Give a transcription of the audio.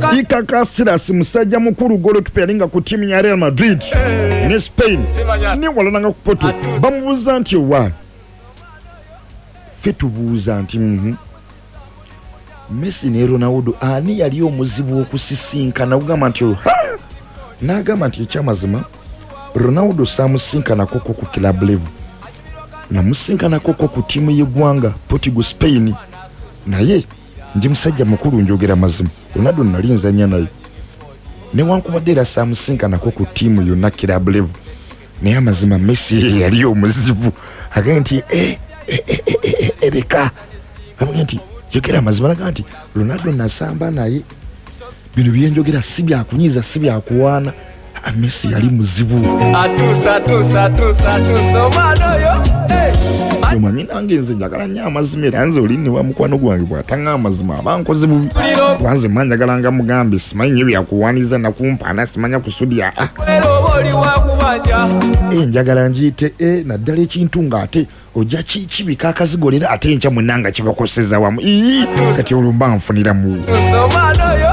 Iker Casillas musajja mukulu goalkeeper yalinga ku tiimu ya Real Madrid ne Spain ne walanga ku Porto bamubuuza nti wa fe tubuuza nti Messi ne Ronaldo ani yali omuzibu okusisinkana ugamba nti n'agamba nti ekyamazima Ronaldo samusinkana koko ku club level namusinkana koko ku tiimu y'eggwanga Portugal Spain naye ndi musajja mukulu njogera mazima Ronaldo nali nzanya naye newankubadde era samusinkana koko ku tiimu yonna club level naye amazima Messi yali omuzibu agambye nti ereka amugambye nti yogera amazima laga nti Ronaldo nasamba naye bino byenjogera si byakunyiza si byakuwaana Messi yali muzibu omanyi nange nze njagala nnyo amazima era nze oli ne wa mukwano gwange bw'atanga amazima abankoze bubi wanze manjagala nga mugambe simanyi nnyo byakuwaaniza nakumpaana simanya kusudya njagala njiyite naddala ekintu ng'ate ojja kibika akazigolera ate nkya mwenanga kibakoseza wamu kati olumba nfuniramu